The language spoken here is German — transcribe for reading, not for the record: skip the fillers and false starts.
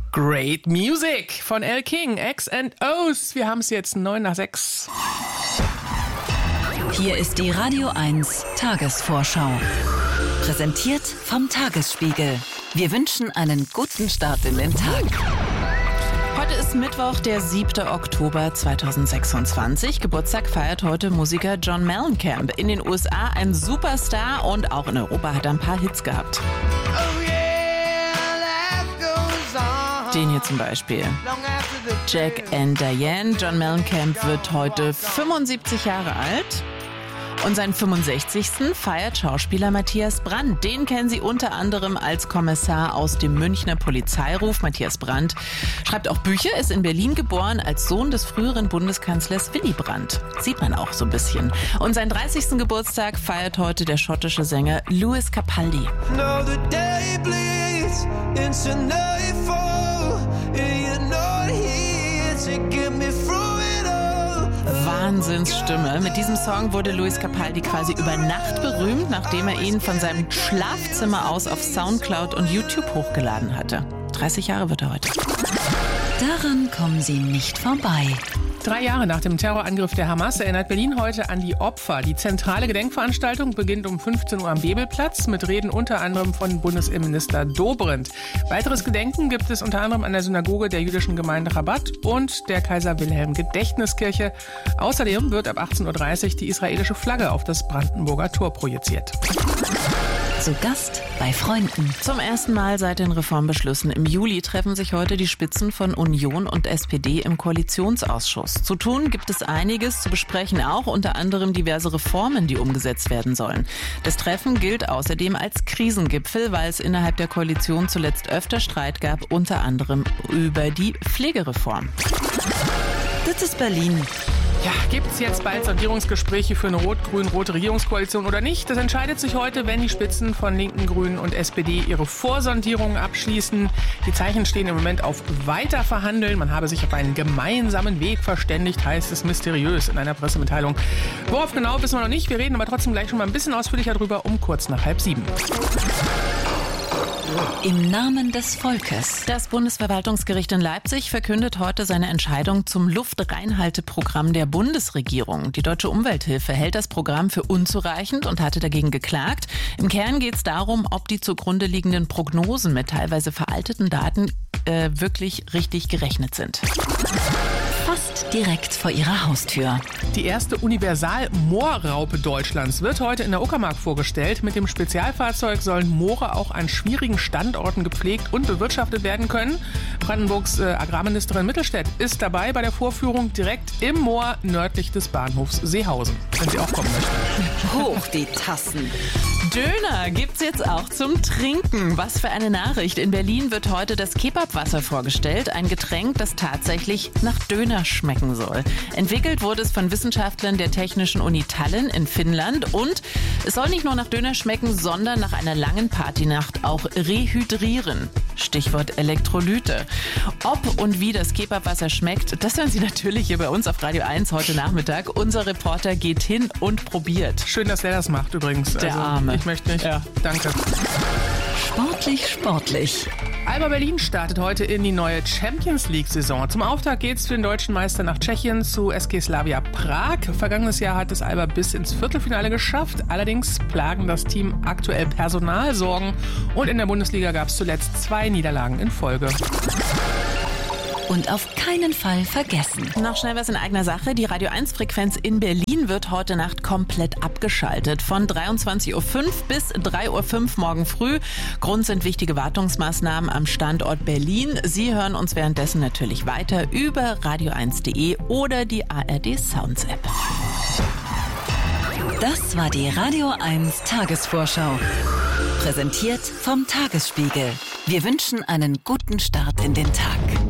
Great Music von Elle King, X&Os. Wir haben es jetzt 9:06. Hier ist die Radio 1 Tagesvorschau. Präsentiert vom Tagesspiegel. Wir wünschen einen guten Start in den Tag. Heute ist Mittwoch, der 7. Oktober 2026. Geburtstag feiert heute Musiker John Mellencamp. In den USA ein Superstar und auch in Europa hat er ein paar Hits gehabt. Den hier zum Beispiel. Jack and Diane. John Mellencamp wird heute 75 Jahre alt. Und seinen 65. feiert Schauspieler Matthias Brandt. Den kennen Sie unter anderem als Kommissar aus dem Münchner Polizeiruf. Matthias Brandt schreibt auch Bücher, ist in Berlin geboren als Sohn des früheren Bundeskanzlers Willy Brandt. Sieht man auch so ein bisschen. Und seinen 30. Geburtstag feiert heute der schottische Sänger Lewis Capaldi. Wahnsinnsstimme. Mit diesem Song wurde Lewis Capaldi quasi über Nacht berühmt, nachdem er ihn von seinem Schlafzimmer aus auf Soundcloud und YouTube hochgeladen hatte. 30 Jahre wird er heute. Daran kommen Sie nicht vorbei. 3 Jahre nach dem Terrorangriff der Hamas erinnert Berlin heute an die Opfer. Die zentrale Gedenkveranstaltung beginnt um 15 Uhr am Bebelplatz mit Reden unter anderem von Bundesinnenminister Dobrindt. Weiteres Gedenken gibt es unter anderem an der Synagoge der jüdischen Gemeinde Rabat und der Kaiser-Wilhelm-Gedächtniskirche. Außerdem wird ab 18.30 Uhr die israelische Flagge auf das Brandenburger Tor projiziert. Zu Gast bei Freunden. Zum ersten Mal seit den Reformbeschlüssen im Juli treffen sich heute die Spitzen von Union und SPD im Koalitionsausschuss. Zu tun gibt es einiges, zu besprechen auch unter anderem diverse Reformen, die umgesetzt werden sollen. Das Treffen gilt außerdem als Krisengipfel, weil es innerhalb der Koalition zuletzt öfter Streit gab, unter anderem über die Pflegereform. Das ist Berlin. Ja, gibt es jetzt bald Sondierungsgespräche für eine rot-grün-rote Regierungskoalition oder nicht? Das entscheidet sich heute, wenn die Spitzen von Linken, Grünen und SPD ihre Vorsondierungen abschließen. Die Zeichen stehen im Moment auf Weiterverhandeln. Man habe sich auf einen gemeinsamen Weg verständigt, heißt es mysteriös in einer Pressemitteilung. Worauf genau, wissen wir noch nicht. Wir reden aber trotzdem gleich schon mal ein bisschen ausführlicher drüber um kurz nach 6:30. Im Namen des Volkes. Das Bundesverwaltungsgericht in Leipzig verkündet heute seine Entscheidung zum Luftreinhalteprogramm der Bundesregierung. Die Deutsche Umwelthilfe hält das Programm für unzureichend und hatte dagegen geklagt. Im Kern geht es darum, ob die zugrunde liegenden Prognosen mit teilweise veralteten Daten wirklich richtig gerechnet sind. Fast direkt vor ihrer Haustür. Die erste Universal-Moorraupe Deutschlands wird heute in der Uckermark vorgestellt. Mit dem Spezialfahrzeug sollen Moore auch an schwierigen Standorten gepflegt und bewirtschaftet werden können. Brandenburgs Agrarministerin Mittelstädt ist dabei bei der Vorführung direkt im Moor nördlich des Bahnhofs Seehausen, wenn sie auch kommen möchten. Hoch die Tassen. Döner gibt's jetzt auch zum Trinken. Was für eine Nachricht. In Berlin wird heute das Kebabwasser vorgestellt. Ein Getränk, das tatsächlich nach Döner schmecken soll. Entwickelt wurde es von Wissenschaftlern der Technischen Uni Tallinn in Finnland. Und es soll nicht nur nach Döner schmecken, sondern nach einer langen Partynacht auch rehydrieren. Stichwort Elektrolyte. Ob und wie das Kebabwasser schmeckt, das hören Sie natürlich hier bei uns auf Radio 1 heute Nachmittag. Unser Reporter geht hin und probiert. Schön, dass der das macht übrigens. Der Arme. Ich möchte nicht. Ja. Danke. Sportlich. Alba Berlin startet heute in die neue Champions-League-Saison. Zum Auftakt geht's für den deutschen Meister nach Tschechien zu SG Slavia Prag. Vergangenes Jahr hat es Alba bis ins Viertelfinale geschafft. Allerdings plagen das Team aktuell Personalsorgen. Und in der Bundesliga gab es zuletzt 2 Niederlagen in Folge. Und auf keinen Fall vergessen. Noch schnell was in eigener Sache. Die Radio 1-Frequenz in Berlin wird heute Nacht komplett abgeschaltet. Von 23.05 Uhr bis 3.05 Uhr morgen früh. Grund sind wichtige Wartungsmaßnahmen am Standort Berlin. Sie hören uns währenddessen natürlich weiter über radio1.de oder die ARD Sounds App. Das war die Radio 1 Tagesvorschau. Präsentiert vom Tagesspiegel. Wir wünschen einen guten Start in den Tag.